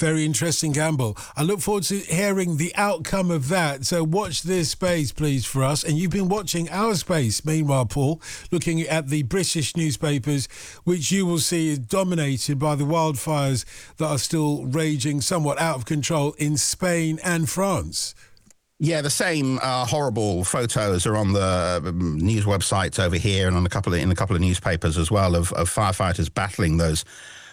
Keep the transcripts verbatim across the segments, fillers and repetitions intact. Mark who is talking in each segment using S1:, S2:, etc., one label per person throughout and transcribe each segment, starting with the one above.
S1: Very interesting gamble. I look forward to hearing the outcome of that. So watch this space, please, for us. And you've been watching our space, meanwhile, Paul, looking at the British newspapers, which you will see is dominated by the wildfires that are still raging somewhat out of control in Spain and France.
S2: Yeah, the same uh, horrible photos are on the um, news websites over here and on a couple of, in a couple of newspapers as well of, of firefighters battling those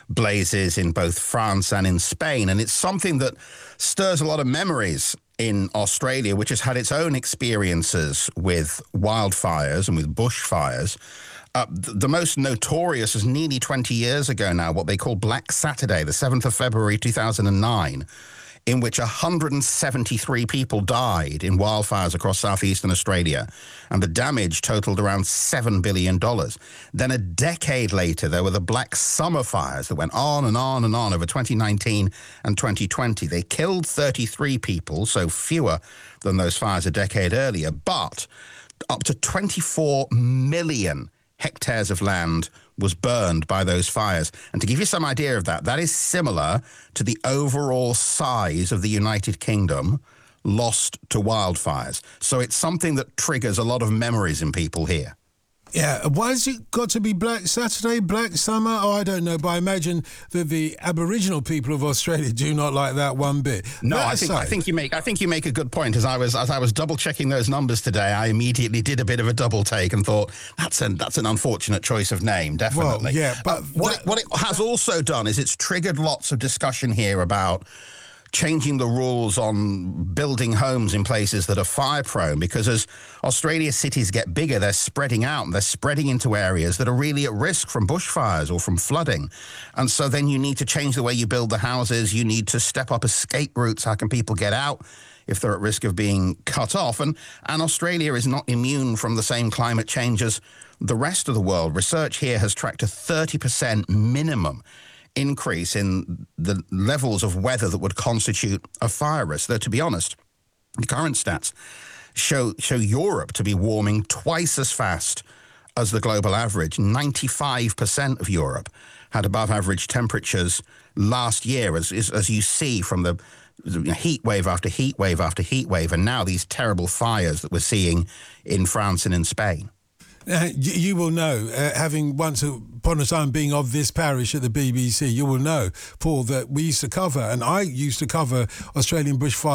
S2: blazes in both France and in Spain. And it's something that stirs a lot of memories in Australia, which has had its own experiences with wildfires and with bushfires. Uh, the most notorious is nearly twenty years ago now, what they call Black Saturday, the seventh of February two thousand nine, in which one hundred seventy-three people died in wildfires across southeastern Australia, and the damage totaled around seven billion dollars. Then a decade later, there were the Black Summer fires that went on and on and on over twenty nineteen and twenty twenty. They killed thirty-three people, so fewer than those fires a decade earlier, but up to twenty-four million hectares of land was burned by those fires. And to give you some idea of that, that is similar to the overall size of the United Kingdom lost to wildfires. So it's something that triggers a lot of memories in people here.
S1: Yeah, why has it got to be Black Saturday, Black Summer? Oh, I don't know, but I imagine that the Aboriginal people of Australia do not like that one bit.
S2: No,
S1: That
S2: I think
S1: aside,
S2: I think you make I think you make a good point. As I was as I was double checking those numbers today, I immediately did a bit of a double take and thought that's an that's an unfortunate choice of name, definitely.
S1: Well, yeah, but
S2: uh, what
S1: that,
S2: it, what it has also done is it's triggered lots of discussion here about changing the rules on building homes in places that are fire prone, because as Australia's cities get bigger, they're spreading out and they're spreading into areas that are really at risk from bushfires or from flooding. And so then you need to change the way you build the houses. You need to step up escape routes. How can people get out if they're at risk of being cut off? And, and Australia is not immune from the same climate change as the rest of the world. Research here has tracked a thirty percent minimum increase in the levels of weather that would constitute a fire risk. Though, to be honest, the current stats show show Europe to be warming twice as fast as the global average. ninety-five percent of Europe had above average temperatures last year, as, as, as you see from the heat wave after heat wave after heat wave, and now these terrible fires that we're seeing in France and in Spain.
S1: Uh, you, you will know, uh, having once upon a time being of this parish at the B B C, you will know, Paul, that we used to cover, and I used to cover Australian bushfire